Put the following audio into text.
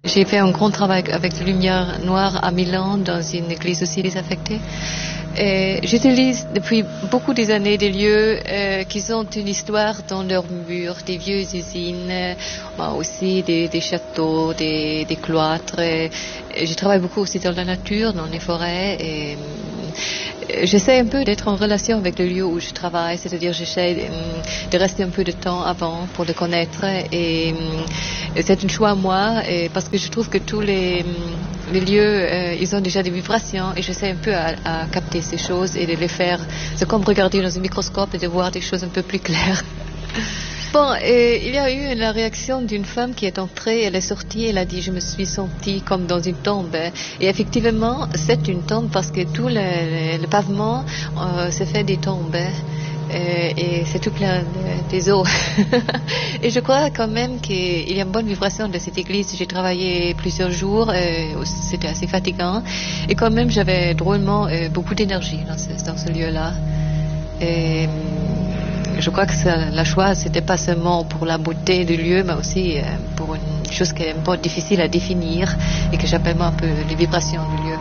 J'ai fait un grand travail avec la lumière noire à Milan, dans une église aussi désaffectée. J'utilise depuis beaucoup des années des lieux qui ont une histoire dans leurs murs, des vieilles usines, aussi des châteaux, des cloîtres. Je travaille beaucoup aussi dans la nature, dans les forêts. J'essaie un peu d'être en relation avec le lieu où je travaille, c'est-à-dire j'essaie de rester un peu de temps avant pour le connaître. Et c'est un choix à moi, parce que je trouve que tous les lieux, ils ont déjà des vibrations, et j'essaie un peu à capter ces choses et de les faire. C'est comme regarder dans un microscope et de voir des choses un peu plus claires. Bon, il y a eu la réaction d'une femme qui est entrée, elle est sortie, elle a dit « je me suis sentie comme dans une tombe ». Et effectivement, c'est une tombe parce que tout le pavement se fait des tombes. Et c'est tout plein des eaux. Et je crois quand même qu'il y a une bonne vibration de cette église. J'ai travaillé plusieurs jours, c'était assez fatigant. Et quand même, j'avais drôlement beaucoup d'énergie dans ce lieu-là. Et je crois que la choix, c'était pas seulement pour la beauté du lieu, mais aussi pour une chose qui est un peu difficile à définir et que j'appelle moi un peu les vibrations du lieu.